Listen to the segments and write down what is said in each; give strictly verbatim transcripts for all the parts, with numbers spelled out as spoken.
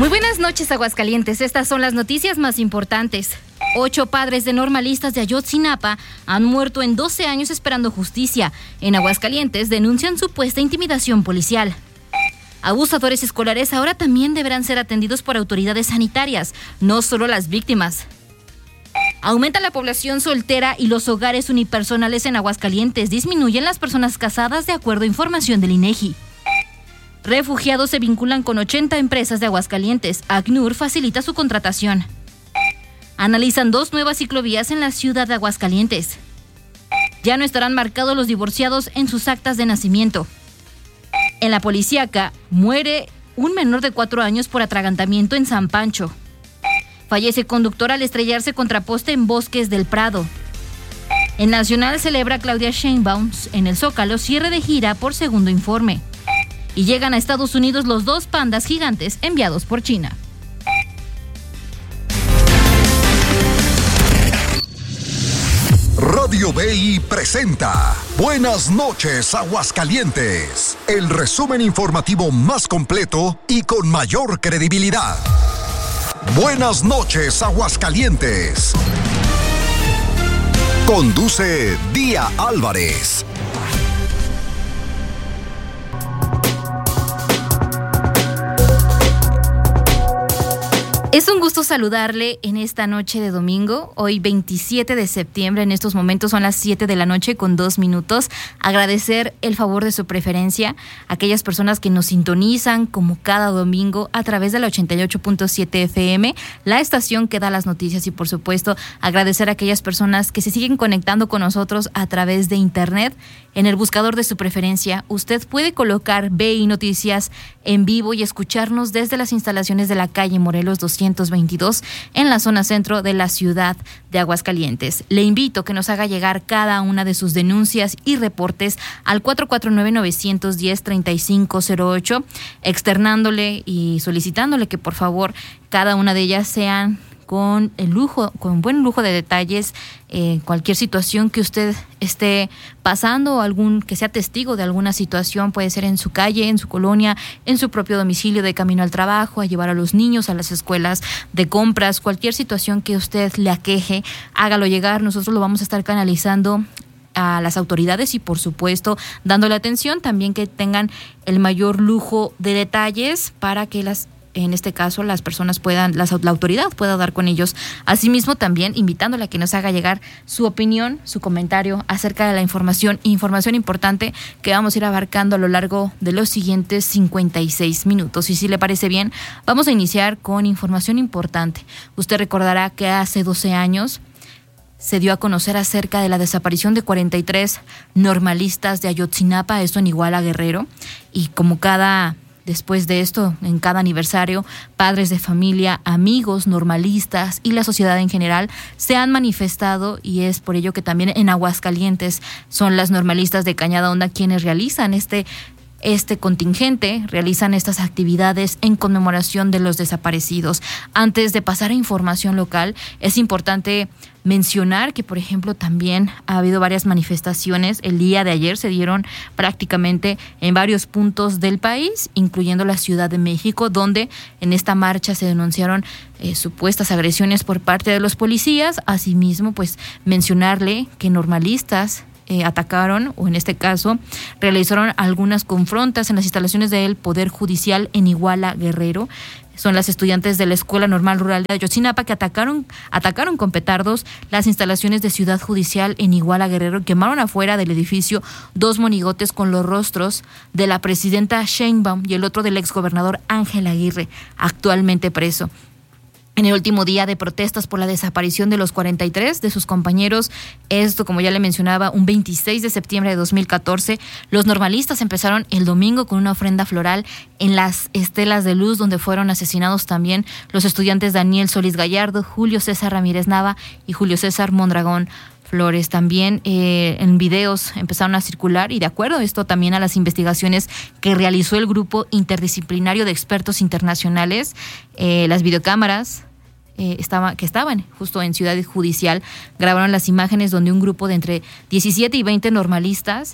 Muy buenas noches, Aguascalientes. Estas son las noticias más importantes. Ocho padres de normalistas de Ayotzinapa han muerto en doce años esperando justicia. En Aguascalientes denuncian supuesta intimidación policial. Abusadores escolares ahora también deberán ser atendidos por autoridades sanitarias, no solo las víctimas. Aumenta la población soltera y los hogares unipersonales en Aguascalientes. Disminuyen las personas casadas de acuerdo a información del INEGI. Refugiados se vinculan con ochenta empresas de Aguascalientes. ACNUR facilita su contratación. Analizan dos nuevas ciclovías en la ciudad de Aguascalientes. Ya no estarán marcados los divorciados en sus actas de nacimiento. En la policíaca, muere un menor de cuatro años por atragantamiento en San Pancho. Fallece conductor al estrellarse contra poste en Bosques del Prado. En Nacional celebra Claudia Sheinbaum en el Zócalo cierre de gira por segundo informe. Y llegan a Estados Unidos los dos pandas gigantes enviados por China. Radio B I presenta Buenas noches, Aguascalientes, el resumen informativo más completo y con mayor credibilidad. Buenas noches, Aguascalientes. Conduce Día Álvarez. Es un gusto saludarle en esta noche de domingo, hoy veintisiete de septiembre, en estos momentos son las siete de la noche con dos minutos. Agradecer el favor de su preferencia a aquellas personas que nos sintonizan como cada domingo a través de la ochenta y ocho punto siete F M, la estación que da las noticias, y por supuesto agradecer a aquellas personas que se siguen conectando con nosotros a través de internet. En el buscador de su preferencia, usted puede colocar B I Noticias en vivo y escucharnos desde las instalaciones de la calle Morelos doscientos veintidós en la zona centro de la ciudad de Aguascalientes. Le invito a que nos haga llegar cada una de sus denuncias y reportes al cuatro cuatro nueve, nueve uno cero, tres cinco cero ocho, externándole y solicitándole que por favor cada una de ellas sean con el lujo, con buen lujo de detalles, eh, cualquier situación que usted esté pasando, o algún que sea testigo de alguna situación, puede ser en su calle, en su colonia, en su propio domicilio, de camino al trabajo, a llevar a los niños a las escuelas, de compras, cualquier situación que usted le aqueje, hágalo llegar. Nosotros lo vamos a estar canalizando a las autoridades y por supuesto dándole atención, también que tengan el mayor lujo de detalles para que las en este caso las personas puedan, las, la autoridad pueda dar con ellos. Asimismo, también invitándole a que nos haga llegar su opinión, su comentario acerca de la información, información importante que vamos a ir abarcando a lo largo de los siguientes cincuenta y seis minutos. Y si le parece bien, vamos a iniciar con información importante. Usted recordará que hace doce años se dio a conocer acerca de la desaparición de cuarenta y tres normalistas de Ayotzinapa, esto en Iguala, Guerrero, y como cada Después de esto, en cada aniversario, padres de familia, amigos, normalistas y la sociedad en general se han manifestado, y es por ello que también en Aguascalientes son las normalistas de Cañada Honda quienes realizan este Este contingente, realizan estas actividades en conmemoración de los desaparecidos. Antes de pasar a información local, es importante mencionar que, por ejemplo, también ha habido varias manifestaciones. El día de ayer se dieron prácticamente en varios puntos del país, incluyendo la Ciudad de México, donde en esta marcha se denunciaron eh, supuestas agresiones por parte de los policías. Asimismo, pues mencionarle que normalistas Eh, atacaron, o en este caso realizaron algunas confrontas en las instalaciones del Poder Judicial en Iguala, Guerrero. Son las estudiantes de la Escuela Normal Rural de Ayotzinapa que atacaron, atacaron con petardos las instalaciones de Ciudad Judicial en Iguala, Guerrero, y quemaron afuera del edificio dos monigotes con los rostros de la presidenta Sheinbaum y el otro del exgobernador Ángel Aguirre, actualmente preso. En el último día de protestas por la desaparición de los cuarenta y tres de sus compañeros, esto, como ya le mencionaba, un veintiséis de septiembre de dos mil catorce, los normalistas empezaron el domingo con una ofrenda floral en las estelas de luz donde fueron asesinados también los estudiantes Daniel Solís Gallardo, Julio César Ramírez Nava y Julio César Mondragón Flores. También eh, en videos empezaron a circular, y de acuerdo a esto también a las investigaciones que realizó el grupo interdisciplinario de expertos internacionales, eh, las videocámaras eh, estaba, que estaban justo en Ciudad Judicial grabaron las imágenes donde un grupo de entre diecisiete y veinte normalistas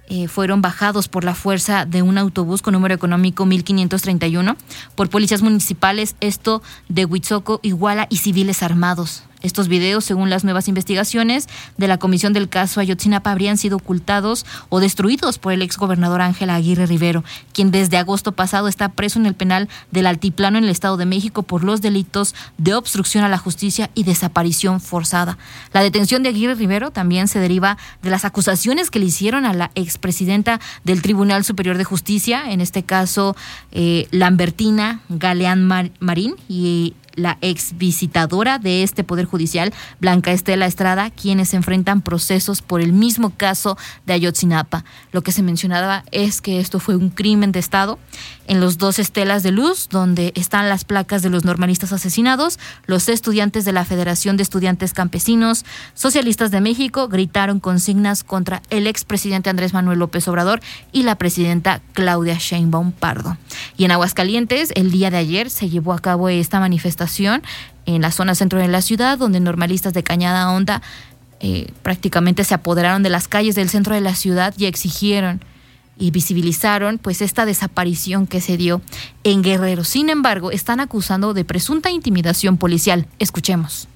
eh, fueron bajados por la fuerza de un autobús con número económico mil quinientos treinta y uno por policías municipales, esto de Huitzoco, Iguala y civiles armados. Estos videos, según las nuevas investigaciones de la Comisión del Caso Ayotzinapa, habrían sido ocultados o destruidos por el exgobernador Ángel Aguirre Rivero, quien desde agosto pasado está preso en el penal del Altiplano en el Estado de México por los delitos de obstrucción a la justicia y desaparición forzada. La detención de Aguirre Rivero también se deriva de las acusaciones que le hicieron a la expresidenta del Tribunal Superior de Justicia, en este caso eh, Lambertina Galeán Mar- Marín, y la ex visitadora de este Poder Judicial, Blanca Estela Estrada, quienes enfrentan procesos por el mismo caso de Ayotzinapa. Lo que se mencionaba es que esto fue un crimen de Estado. En los dos estelas de luz, donde están las placas de los normalistas asesinados, los estudiantes de la Federación de Estudiantes Campesinos Socialistas de México gritaron consignas contra el expresidente Andrés Manuel López Obrador y la presidenta Claudia Sheinbaum Pardo. Y en Aguascalientes, el día de ayer se llevó a cabo esta manifestación en la zona centro de la ciudad, donde normalistas de Cañada Honda eh, prácticamente se apoderaron de las calles del centro de la ciudad y exigieron y visibilizaron pues esta desaparición que se dio en Guerrero. Sin embargo, están acusando de presunta intimidación policial. Escuchemos.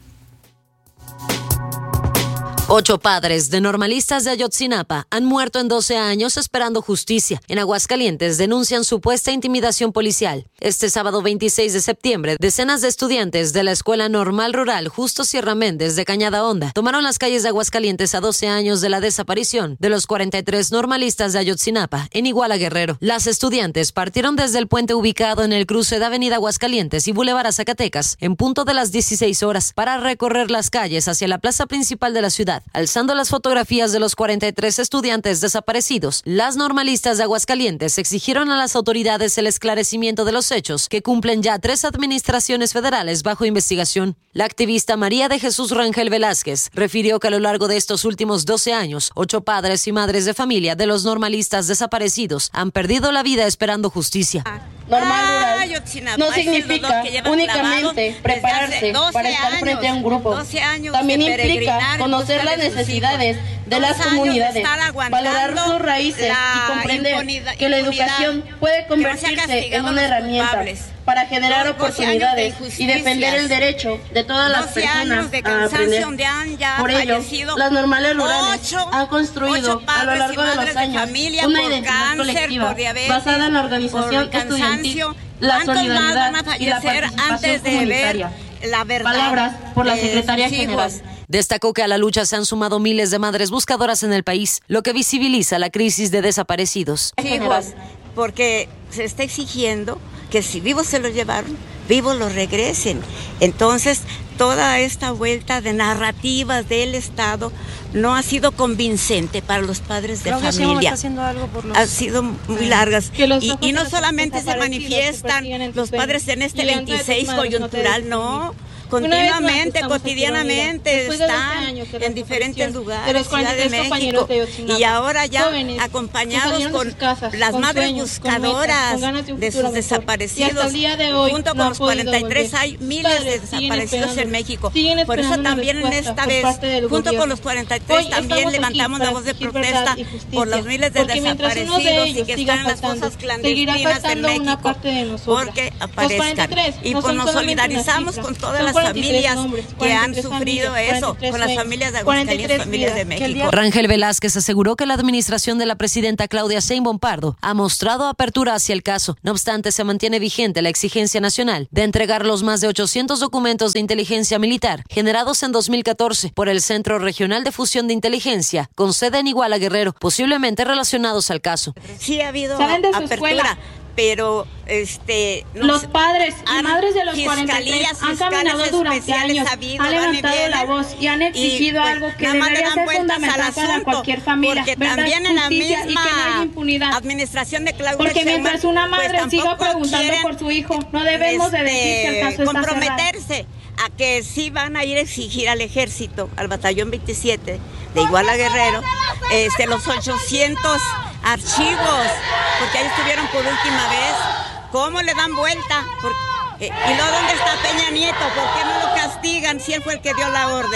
Ocho padres de normalistas de Ayotzinapa han muerto en doce años esperando justicia. En Aguascalientes denuncian supuesta intimidación policial. Este sábado veintiséis de septiembre, decenas de estudiantes de la Escuela Normal Rural Justo Sierra Méndez de Cañada Honda tomaron las calles de Aguascalientes a doce años de la desaparición de los cuarenta y tres normalistas de Ayotzinapa en Iguala Guerrero. Las estudiantes partieron desde el puente ubicado en el cruce de Avenida Aguascalientes y Boulevard a Zacatecas en punto de las dieciséis horas para recorrer las calles hacia la plaza principal de la ciudad. Alzando las fotografías de los cuarenta y tres estudiantes desaparecidos, las normalistas de Aguascalientes exigieron a las autoridades el esclarecimiento de los hechos, que cumplen ya tres administraciones federales bajo investigación. La activista María de Jesús Rangel Velázquez refirió que a lo largo de estos últimos doce años, ocho padres y madres de familia de los normalistas desaparecidos han perdido la vida esperando justicia. Normal rural no significa únicamente prepararse para estar frente a un grupo. También implica conocer las necesidades de las comunidades, valorar sus raíces y comprender que la educación puede convertirse en una herramienta para generar oportunidades y defender el derecho de todas las personas a aprender. Por ello, las normales rurales han construido a lo largo de los años una identidad colectiva basada en la organización estudiantil, la solidaridad y la participación comunitaria. Palabras por la secretaria general. Destacó que a la lucha se han sumado miles de madres buscadoras en el país, lo que visibiliza la crisis de desaparecidos. Hijos, porque se está exigiendo que si vivos se los llevaron, vivos los regresen. Entonces, toda esta vuelta de narrativas del Estado no ha sido convincente para los padres de Claudia familia. Está haciendo algo por los... Ha sido muy largas. Y, y no solamente se manifiestan los padres en este veintiséis coyuntural, no. Continuamente, cotidianamente están en diferentes lugares, Ciudad de México, y ahora ya acompañados con las madres buscadoras de sus desaparecidos. Junto con los cuarenta y tres hay miles de desaparecidos en México. Por eso también en esta vez, junto con los cuarenta y tres, también levantamos la voz de protesta por los miles de desaparecidos y que están en las fosas clandestinas en México, porque aparezcan. Y pues nos solidarizamos con todas las familias que han sufrido eso, con las familias de Aguascalientes, familias de México. Rangel Velázquez aseguró que la administración de la presidenta Claudia Sheinbaum Pardo ha mostrado apertura hacia el caso. No obstante, se mantiene vigente la exigencia nacional de entregar los más de ochocientos documentos de inteligencia militar generados en dos mil catorce por el Centro Regional de Fusión de Inteligencia, con sede en Iguala Guerrero, posiblemente relacionados al caso. Sí ha habido apertura. Escuela. Pero este no los padres y madres de los cuarenta y tres han caminado durante años, habido, han levantado vienen, la voz y han exigido y, pues, algo que debería ser fundamental para cualquier familia, porque verdad, también en la misma y que no haya impunidad. Administración de Claudia porque Sheinbaum, mientras una madre pues, siga preguntando por su hijo, no debemos este, de decir que el caso está comprometerse cerrado. A que sí van a ir a exigir al ejército, al batallón veintisiete de Iguala Guerrero, este, los ochocientos archivos, porque ahí estuvieron por última vez. ¿Cómo le dan vuelta? Por, eh, ¿Y luego dónde está Peña Nieto? ¿Por qué no lo castigan si él fue el que dio la orden?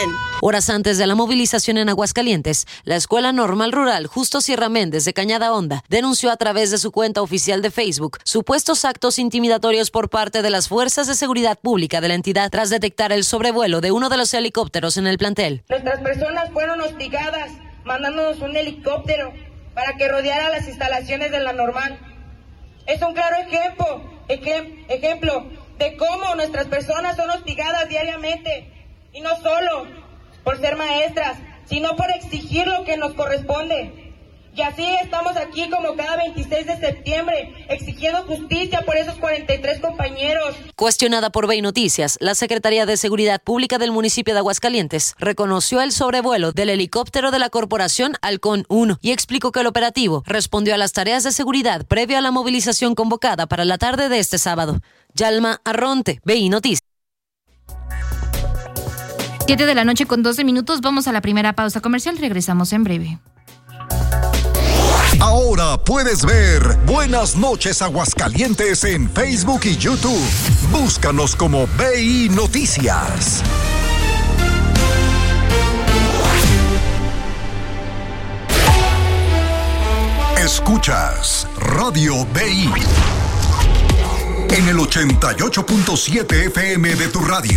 Horas antes de la movilización en Aguascalientes, la Escuela Normal Rural Justo Sierra Méndez de Cañada Honda denunció a través de su cuenta oficial de Facebook supuestos actos intimidatorios por parte de las fuerzas de seguridad pública de la entidad tras detectar el sobrevuelo de uno de los helicópteros en el plantel. Nuestras personas fueron hostigadas, mandándonos un helicóptero para que rodeara las instalaciones de la Normal. Es un claro ejemplo, ejem, ejemplo de cómo nuestras personas son hostigadas diariamente, y no solo por ser maestras, sino por exigir lo que nos corresponde. Y así estamos aquí como cada veintiséis de septiembre, exigiendo justicia por esos cuarenta y tres compañeros. Cuestionada por Ve y Noticias, la Secretaría de Seguridad Pública del municipio de Aguascalientes reconoció el sobrevuelo del helicóptero de la Corporación Halcón uno y explicó que el operativo respondió a las tareas de seguridad previo a la movilización convocada para la tarde de este sábado. Yalma Arronte, Ve y Noticias. siete de la noche con doce minutos, vamos a la primera pausa comercial, regresamos en breve. Ahora puedes ver Buenas noches Aguascalientes en Facebook y YouTube. Búscanos como Ve y Noticias. Escuchas Radio V I en el ochenta y ocho punto siete F M de tu radio.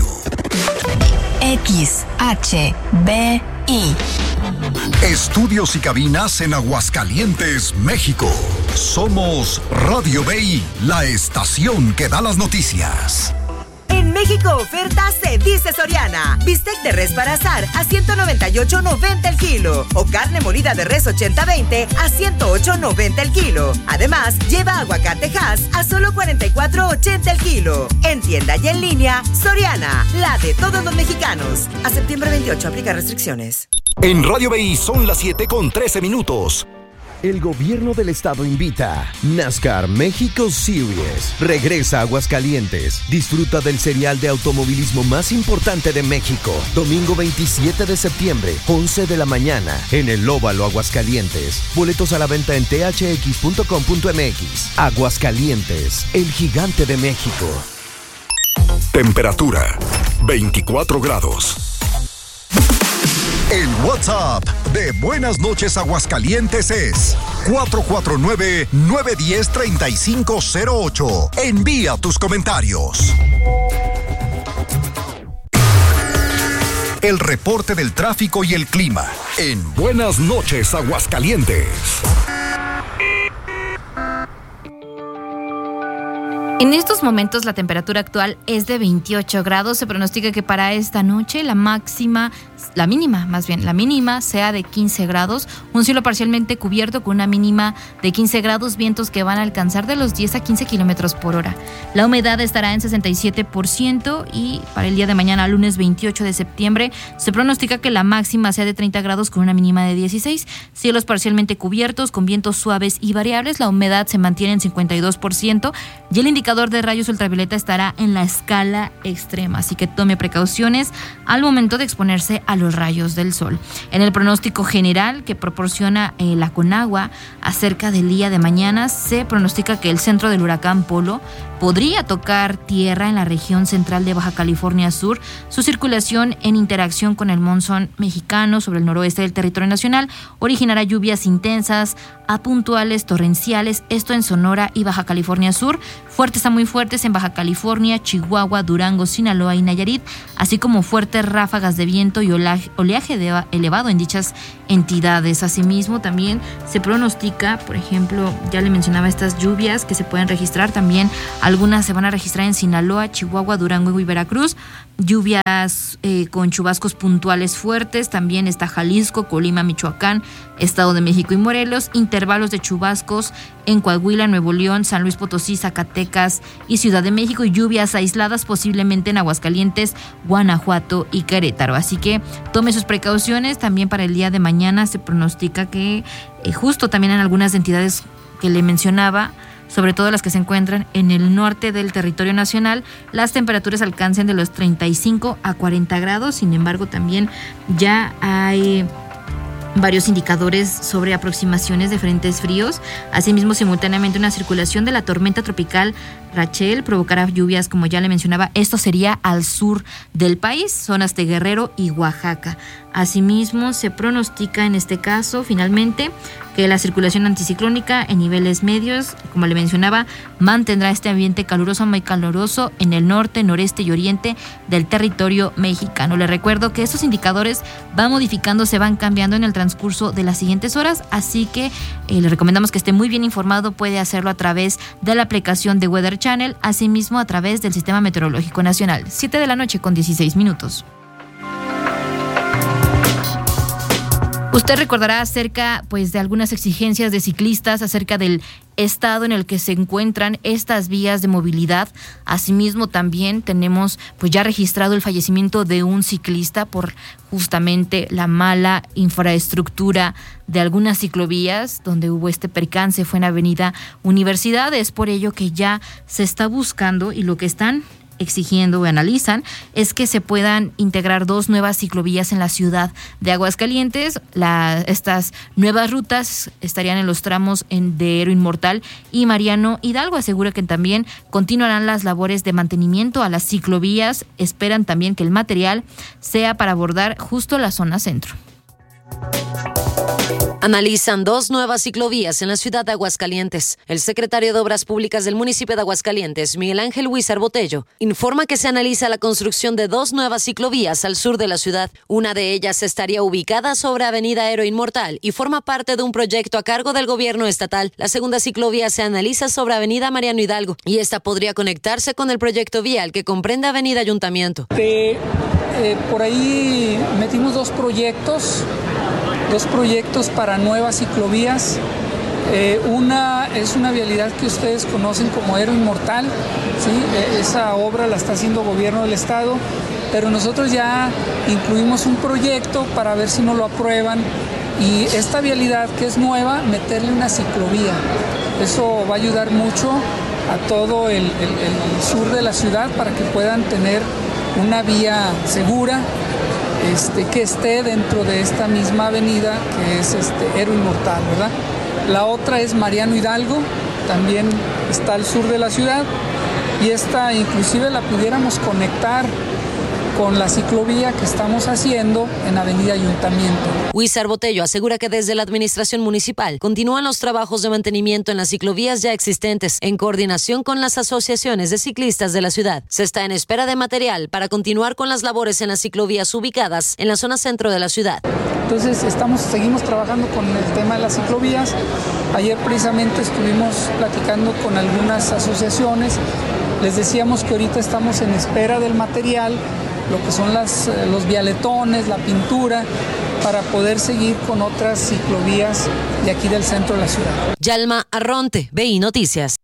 X H B I. Estudios y cabinas en Aguascalientes, México. Somos Radio V I, la estación que da las noticias. En México oferta se dice Soriana. Bistec de res para asar a ciento noventa y ocho noventa el kilo. O carne molida de res ochenta veinte a ciento ocho noventa el kilo. Además, lleva aguacate Hass a solo cuarenta y cuatro ochenta el kilo. En tienda y en línea, Soriana, la de todos los mexicanos. A septiembre veintiocho aplica restricciones. En Radio V I son las siete con trece minutos. El gobierno del estado invita. NASCAR México Series regresa a Aguascalientes. Disfruta del serial de automovilismo más importante de México. Domingo veintisiete de septiembre, once de la mañana, en el Óvalo Aguascalientes. Boletos a la venta en t h x punto com punto m x. Aguascalientes, el gigante de México. Temperatura veinticuatro grados. El WhatsApp de Buenas noches Aguascalientes es cuatro cuatro nueve, nueve uno cero, tres cinco cero ocho. Envía tus comentarios. El reporte del tráfico y el clima en Buenas noches Aguascalientes. En estos momentos la temperatura actual es de veintiocho grados. Se pronostica que para esta noche la máxima, la mínima más bien, la mínima sea de quince grados. Un cielo parcialmente cubierto con una mínima de quince grados, vientos que van a alcanzar de los diez a quince kilómetros por hora. La humedad estará en sesenta y siete por ciento y para el día de mañana, lunes veintiocho de septiembre, se pronostica que la máxima sea de treinta grados con una mínima de dieciséis. Cielos parcialmente cubiertos con vientos suaves y variables. La humedad se mantiene en cincuenta y dos por ciento y el indicador de rayos ultravioleta estará en la escala extrema, así que tome precauciones al momento de exponerse a los rayos del sol. En el pronóstico general que proporciona eh, la Conagua acerca del día de mañana, se pronostica que el centro del huracán Polo podría tocar tierra en la región central de Baja California Sur. Su circulación en interacción con el monzón mexicano sobre el noroeste del territorio nacional originará lluvias intensas a puntuales torrenciales, esto en Sonora y Baja California Sur, fuertes a muy fuertes en Baja California, Chihuahua, Durango, Sinaloa y Nayarit, así como fuertes ráfagas de viento y oleaje, oleaje de, elevado en dichas entidades. Asimismo, también se pronostica, por ejemplo, ya le mencionaba estas lluvias que se pueden registrar, también algunas se van a registrar en Sinaloa, Chihuahua, Durango y Veracruz, lluvias eh, con chubascos puntuales fuertes, también está Jalisco, Colima, Michoacán, Estado de México y Morelos, intervalos de chubascos en Coahuila, Nuevo León, San Luis Potosí, Zacatecas y Ciudad de México, y lluvias aisladas posiblemente en Aguascalientes, Guanajuato y Querétaro. Así que tome sus precauciones. También para el día de mañana se pronostica que eh, justo también en algunas entidades que le mencionaba, sobre todo las que se encuentran en el norte del territorio nacional, las temperaturas alcancen de los treinta y cinco a cuarenta grados. Sin embargo, también ya hay varios indicadores sobre aproximaciones de frentes fríos. Asimismo, simultáneamente una circulación de la tormenta tropical Rachel provocará lluvias, como ya le mencionaba. Esto sería al sur del país, zonas de Guerrero y Oaxaca. Asimismo, se pronostica en este caso, finalmente, que la circulación anticiclónica en niveles medios, como le mencionaba, mantendrá este ambiente caluroso, muy caluroso en el norte, noreste y oriente del territorio mexicano. Le recuerdo que estos indicadores van modificando, se van cambiando en el transcurso de las siguientes horas, así que eh, le recomendamos que esté muy bien informado. Puede hacerlo a través de la aplicación de Weather Channel, asimismo a través del Sistema Meteorológico Nacional. siete de la noche con dieciséis minutos. Usted recordará acerca pues de algunas exigencias de ciclistas acerca del estado en el que se encuentran estas vías de movilidad. Asimismo, también tenemos pues ya registrado el fallecimiento de un ciclista por justamente la mala infraestructura de algunas ciclovías donde hubo este percance. Fue en Avenida Universidad. Es por ello que ya se está buscando, y lo que están exigiendo o analizan es que se puedan integrar dos nuevas ciclovías en la ciudad de Aguascalientes. La, estas nuevas rutas estarían en los tramos en, de Héroe Inmortal y Mariano Hidalgo. Asegura que también continuarán las labores de mantenimiento a las ciclovías. Esperan también que el material sea para abordar justo la zona centro. Analizan dos nuevas ciclovías en la ciudad de Aguascalientes. El secretario de Obras Públicas del municipio de Aguascalientes, Miguel Ángel Huizar Botello, informa que se analiza la construcción de dos nuevas ciclovías al sur de la ciudad. Una de ellas estaría ubicada sobre Avenida Héroe Inmortal y forma parte de un proyecto a cargo del gobierno estatal. La segunda ciclovía se analiza sobre Avenida Mariano Hidalgo y esta podría conectarse con el proyecto vial que comprende Avenida Ayuntamiento. De, eh, por ahí metimos dos proyectos. Dos proyectos para nuevas ciclovías. Eh, una es una vialidad que ustedes conocen como Héroe Inmortal, ¿sí? Eh, esa obra la está haciendo el gobierno del estado, pero nosotros ya incluimos un proyecto para ver si nos lo aprueban, y esta vialidad que es nueva, meterle una ciclovía. Eso va a ayudar mucho a todo el, el, el sur de la ciudad para que puedan tener una vía segura, Este, que esté dentro de esta misma avenida que es este, Héroe Inmortal, ¿verdad? La otra es Mariano Hidalgo, también está al sur de la ciudad, y esta inclusive la pudiéramos conectar con la ciclovía que estamos haciendo en Avenida Ayuntamiento. Huizar Botello asegura que desde la administración municipal continúan los trabajos de mantenimiento en las ciclovías ya existentes, en coordinación con las asociaciones de ciclistas de la ciudad. Se está en espera de material para continuar con las labores en las ciclovías ubicadas en la zona centro de la ciudad. Entonces estamos, seguimos trabajando con el tema de las ciclovías. Ayer precisamente estuvimos platicando con algunas asociaciones. Les decíamos que ahorita estamos en espera del material, lo que son las, los vialetones, la pintura, para poder seguir con otras ciclovías de aquí del centro de la ciudad. Yalma Arronte, B I Noticias.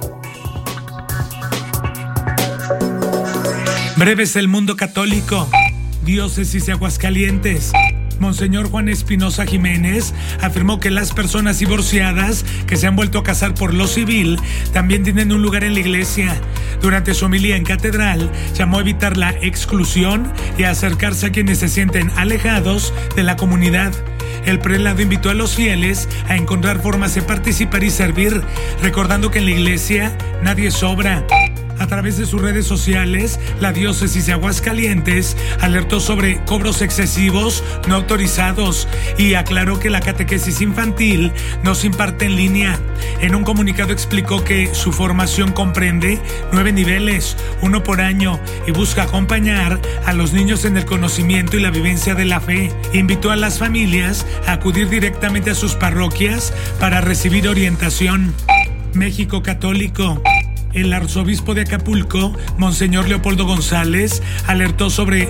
Breves del mundo católico. Diócesis de Aguascalientes. Monseñor Juan Espinosa Jiménez afirmó que las personas divorciadas que se han vuelto a casar por lo civil también tienen un lugar en la iglesia. Durante su homilía en catedral, llamó a evitar la exclusión y a acercarse a quienes se sienten alejados de la comunidad. El prelado invitó a los fieles a encontrar formas de participar y servir, recordando que en la iglesia nadie sobra. A través de sus redes sociales, la diócesis de Aguascalientes alertó sobre cobros excesivos no autorizados y aclaró que la catequesis infantil no se imparte en línea. En un comunicado explicó que su formación comprende nueve niveles, uno por año, y busca acompañar a los niños en el conocimiento y la vivencia de la fe. Invitó a las familias a acudir directamente a sus parroquias para recibir orientación. México Católico. El arzobispo de Acapulco, Monseñor Leopoldo González, alertó sobre